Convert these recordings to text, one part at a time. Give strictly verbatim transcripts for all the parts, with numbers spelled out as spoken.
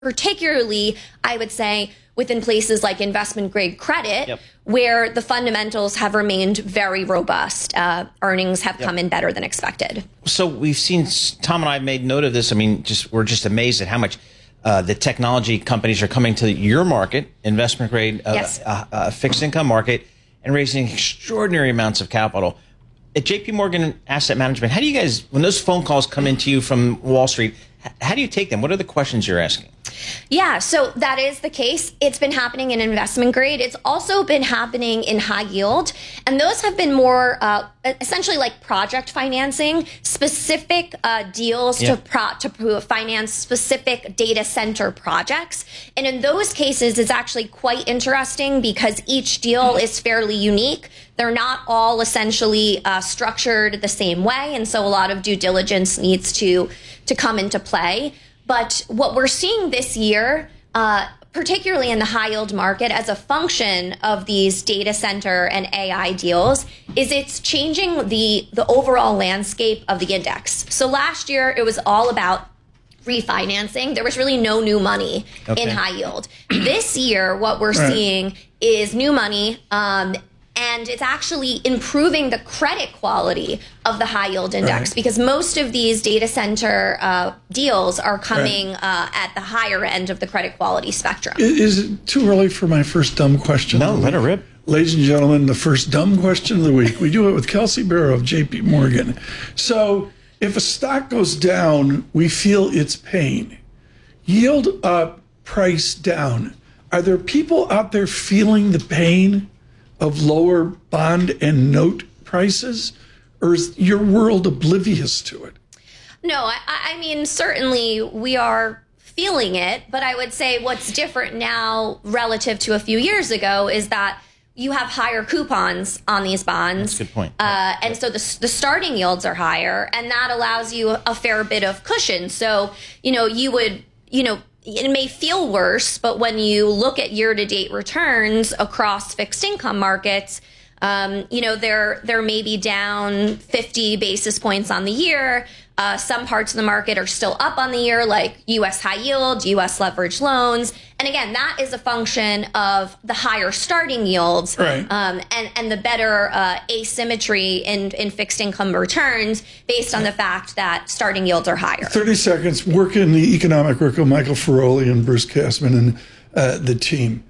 particularly, I would say, within places like investment grade credit, yep. where the fundamentals have remained very robust. Uh, earnings have yep. come in better than expected. So we've seen, Tom and I have made note of this. I mean, just we're just amazed at how much uh, the technology companies are coming to your market, investment grade, uh, yes. uh, uh, fixed income market, and raising extraordinary amounts of capital. At J P Morgan Asset Management, how do you guys, when those phone calls come into you from Wall Street, how do you take them? What are the questions you're asking? Yeah, so that is the case. It's been happening in investment grade. It's also been happening in high yield. And those have been more uh, essentially like project financing, specific uh, deals yeah. to, pro- to finance specific data center projects. And in those cases, it's actually quite interesting because each deal is fairly unique. They're not all essentially uh, structured the same way. And so a lot of due diligence needs to, to come into play. But what we're seeing this year, uh, particularly in the high yield market as a function of these data center and A I deals, is it's changing the, the overall landscape of the index. So last year, it was all about refinancing. There was really no new money okay. in high yield. This year, what we're right. seeing is new money, um, and it's actually improving the credit quality of the high yield index right. because most of these data center uh, deals are coming right. uh, at the higher end of the credit quality spectrum. Is it too early for my first dumb question? No, let it rip. Ladies and gentlemen, the first dumb question of the week. We do it with Kelsey Barrow of J P Morgan. So if a stock goes down, we feel its pain. Yield up, price down. Are there people out there feeling the pain of lower bond and note prices, or is your world oblivious to it? No, I, I mean, certainly we are feeling it, but I would say what's different now relative to a few years ago is that you have higher coupons on these bonds. That's a good point. Uh, and so the, the starting yields are higher, and that allows you a fair bit of cushion. So, you know, you would, you know, it may feel worse, but when you look at year-to-date returns across fixed income markets, um, you know, they're, they're maybe down fifty basis points on the year. Uh, some parts of the market are still up on the year, like U S high yield, U S leveraged loans. And again, that is a function of the higher starting yields right. um, and, and the better uh, asymmetry in, in fixed income returns based on the fact that starting yields are higher. thirty seconds, work in the economic work of Michael Feroli and Bruce Kassman and uh, the team.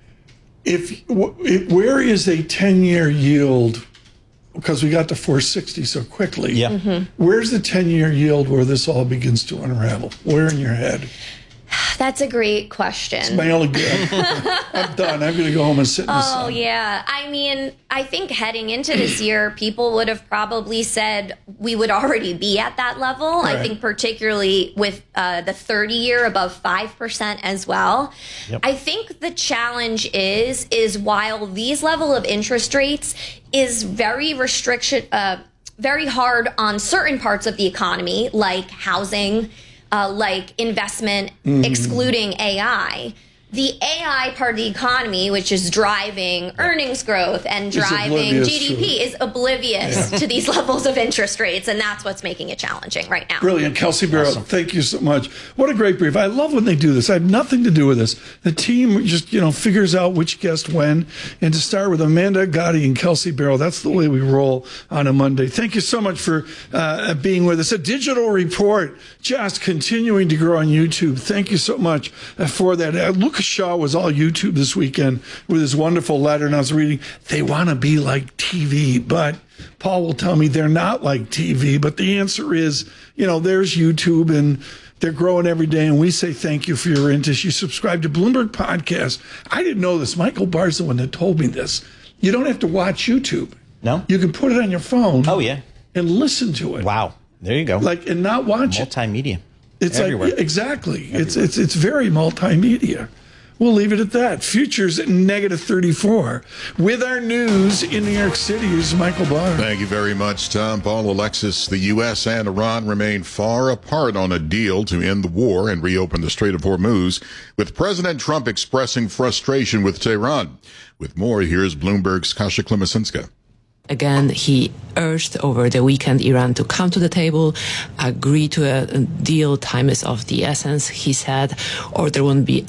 If, if where is a ten-year yield, because we got to four sixty so quickly, yeah. mm-hmm. where's the ten-year yield where this all begins to unravel? Where in your head? That's a great question. It's my only guess. I'm done. I'm going to go home and sit in the sun. Oh, yeah. I mean, I think heading into this year, people would have probably said we would already be at that level. Right. I think particularly with uh, the thirty-year above five percent as well. Yep. I think the challenge is, is while these level of interest rates is very restriction, uh, very hard on certain parts of the economy, like housing, Uh, like investment, mm-hmm. excluding A I. The A I part of the economy, which is driving earnings growth and driving G D P, is oblivious yeah. to these levels of interest rates, and that's what's making it challenging right now. Brilliant. Kelsey Barrow, awesome. Thank you so much. What a great brief. I love when they do this. I have nothing to do with this. The team just, you know, figures out which guest when, and to start with Amanda Gotti and Kelsey Barrow, that's the way we roll on a Monday. Thank you so much for uh, being with us. A digital report just continuing to grow on YouTube. Thank you so much for that. Uh, Lucas Shaw was all YouTube this weekend with his wonderful letter, and I was reading, they want to be like T V, but Paul will tell me they're not like T V, but the answer is, you know, there's YouTube, and they're growing every day, and we say thank you for your interest. You subscribe to Bloomberg Podcast. I didn't know this. Michael Barr's the one that told me this. You don't have to watch YouTube. No? You can put it on your phone. Oh, yeah. And listen to it. Wow. There you go. Like, and not watch it. Multimedia. It's everywhere. Like, exactly. Everywhere. It's, it's, it's very multimedia. We'll leave it at that. Futures at negative thirty-four. With our news in New York City is Michael Barr. Thank you very much, Tom. Paul, Alexis, the U S and Iran remain far apart on a deal to end the war and reopen the Strait of Hormuz, with President Trump expressing frustration with Tehran. With more, here's Bloomberg's Kasia Klemesinska. Again, he urged over the weekend Iran to come to the table, agree to a deal. Time is of the essence, he said, or there won't be